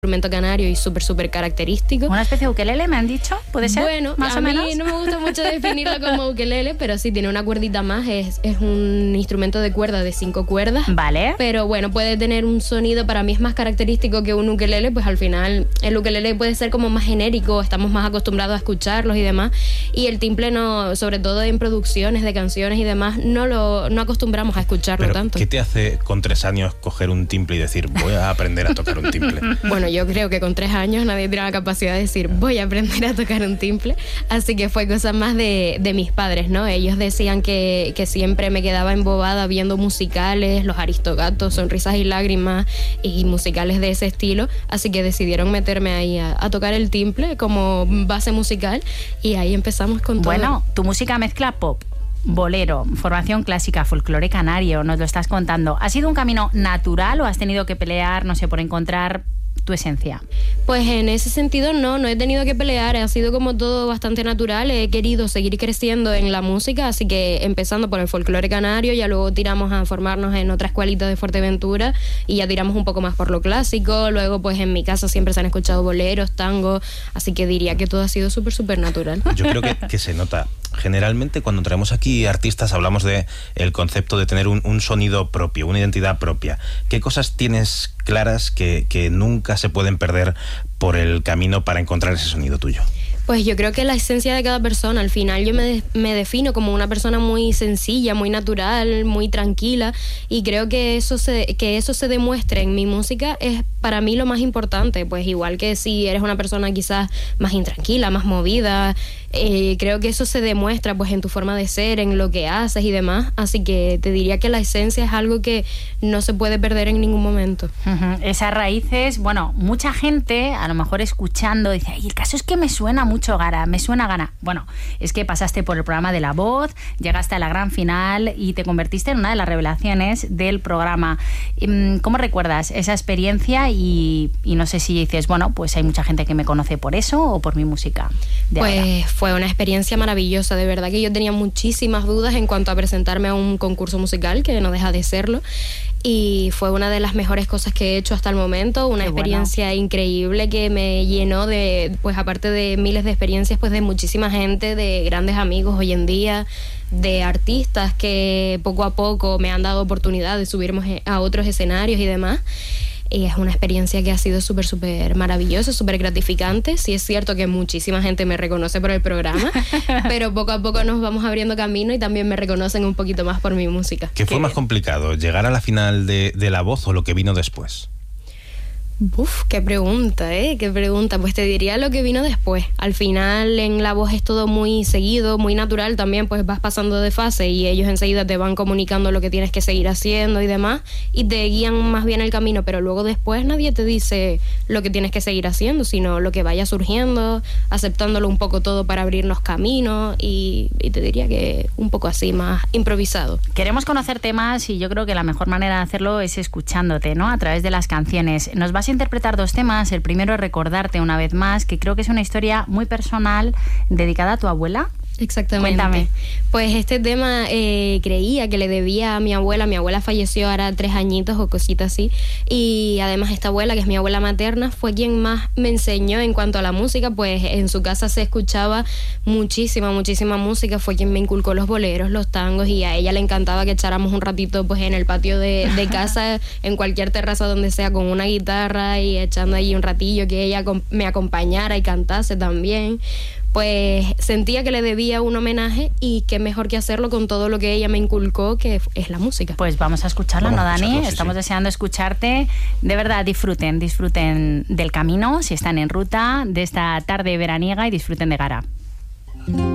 instrumento canario y súper característico. ¿Una especie de ukelele, me han dicho? ¿Puede ser? Bueno, más o menos. A mí no me gusta mucho definirlo como ukelele, pero sí tiene una cuerdita más. Es un instrumento de cuerda de 5 cuerdas. Vale. Pero bueno, puede tener un sonido, para mí es más característico que un ukelele, pues al final el ukelele puede ser como más genérico, estamos más acostumbrados a escucharlos y demás. Y el timple no, sobre todo en producciones de canciones y demás, no acostumbramos a escucharlo pero tanto. ¿Qué te hace con 3 años coger un timple y decir, voy a aprender a tocar un timple? Bueno, yo creo que con 3 años nadie tiene la capacidad de decir, voy a aprender a tocar un timple. Así que fue cosa más de mis padres, ¿no? Ellos decían que siempre me quedaba embobada viendo musicales, Los Aristogatos, Sonrisas y Lágrimas y musicales de ese estilo. Así que decidieron meterme ahí a tocar el timple como base musical y ahí empezamos con todo. Bueno, tu música mezcla pop, bolero, formación clásica, folclore canario, nos lo estás contando. ¿Ha sido un camino natural o has tenido que pelear, no sé, por encontrar tu esencia? Pues en ese sentido no he tenido que pelear, ha sido como todo bastante natural, he querido seguir creciendo en la música, así que empezando por el folclore canario, ya luego tiramos a formarnos en otra escuelita de Fuerteventura y ya tiramos un poco más por lo clásico, luego pues en mi casa siempre se han escuchado boleros, tangos, así que diría que todo ha sido súper natural. Yo creo que se nota. Generalmente cuando traemos aquí artistas hablamos de el concepto de tener un sonido propio, una identidad propia. ¿Qué cosas tienes claras que nunca se pueden perder por el camino para encontrar ese sonido tuyo? Pues yo creo que la esencia de cada persona, al final yo me defino como una persona muy sencilla, muy natural, muy tranquila, y creo que eso se demuestre en mi música es para mí lo más importante, pues igual que si eres una persona quizás más intranquila, más movida, creo que eso se demuestra pues en tu forma de ser, en lo que haces y demás, así que te diría que la esencia es algo que no se puede perder en ningún momento. Esas raíces, bueno, mucha gente a lo mejor escuchando dice, ay, el caso es que me suena mucho Gara, me suena Gara. Bueno, es que pasaste por el programa de La Voz, llegaste a la gran final y te convertiste en una de las revelaciones del programa. ¿Cómo recuerdas esa experiencia? Y no sé si dices, bueno, pues hay mucha gente que me conoce por eso o por mi música de pues ahora. Fue una experiencia maravillosa, de verdad que yo tenía muchísimas dudas en cuanto a presentarme a un concurso musical, que no deja de serlo, y fue una de las mejores cosas que he hecho hasta el momento, una experiencia increíble que me llenó de, pues aparte de miles de experiencias, pues de muchísima gente, de grandes amigos hoy en día, de artistas que poco a poco me han dado oportunidad de subirme a otros escenarios y demás. Y es una experiencia que ha sido súper maravillosa, súper gratificante. Sí es cierto que muchísima gente me reconoce por el programa, pero poco a poco nos vamos abriendo camino y también me reconocen un poquito más por mi música. ¿Qué fue más complicado, llegar a la final de La Voz o lo que vino después? Uf, qué pregunta, qué pregunta. Pues te diría lo que vino después. Al final en La Voz es todo muy seguido, muy natural también, pues vas pasando de fase y ellos enseguida te van comunicando lo que tienes que seguir haciendo y demás y te guían más bien el camino, pero luego después nadie te dice lo que tienes que seguir haciendo, sino lo que vaya surgiendo, aceptándolo un poco todo para abrirnos caminos y te diría que un poco así, más improvisado. Queremos conocerte más y yo creo que la mejor manera de hacerlo es escuchándote, ¿no? A través de las canciones. Nos vas a interpretar 2 temas. El primero es Recordarte una vez más, que creo que es una historia muy personal dedicada a tu abuela. Exactamente. Cuéntame. Pues este tema creía que le debía a mi abuela. Mi abuela falleció ahora 3 añitos o cositas así. Y además esta abuela, que es mi abuela materna, fue quien más me enseñó en cuanto a la música. Pues en su casa se escuchaba muchísima música. Fue quien me inculcó los boleros, los tangos, y a ella le encantaba que echáramos un ratito pues en el patio de casa, en cualquier terraza donde sea, con una guitarra y echando ahí un ratillo, que ella me acompañara y cantase también. Pues sentía que le debía un homenaje y qué mejor que hacerlo con todo lo que ella me inculcó, que es la música. Pues vamos a escucharla, ¿no, Dani? Estamos deseando escucharte. De verdad, disfruten del camino, si están en ruta, de esta tarde veraniega, y disfruten de Gara.